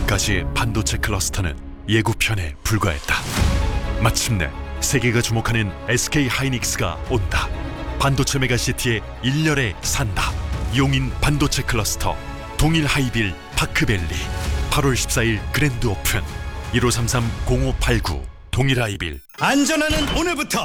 지금까지의 반도체 클러스터는 예고편에 불과했다. 마침내 세계가 주목하는 SK 하이닉스가 온다. 반도체 메가시티의 일렬에 산다. 용인 반도체 클러스터 동일 하이빌 파크밸리 8월 14일 그랜드 오픈 1533-0589 동일 하이빌. 안전하는 오늘부터